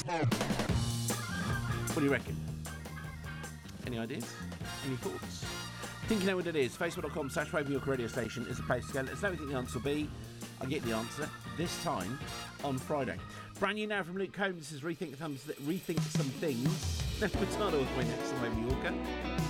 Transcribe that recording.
What do you reckon? Any ideas? Any thoughts? Think you know what it is? Facebook.com/Raven Radio Station is the place to go. Let us know what you think the answer will be. I get the answer this time on Friday. Brand new now from Luke Combs. This is Rethink Some Things. Next Potato with my next Raven Yorker.